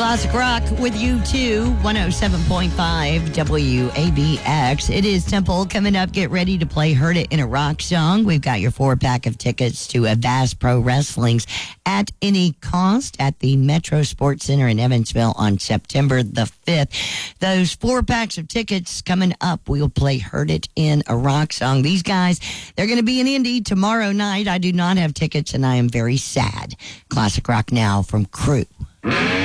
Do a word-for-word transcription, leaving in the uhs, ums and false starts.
Classic Rock with you too, one oh seven point five W A B X. It is Temple coming up. Get ready to play Heard It in a Rock Song. We've got your four pack of tickets to Avast Pro Wrestling's At Any Cost at the Metro Sports Center in Evansville on September the fifth. Those four packs of tickets coming up. We'll play Heard It in a Rock Song. These guys, they're going to be in Indy tomorrow night. I do not have tickets and I am very sad. Classic Rock now from Crew.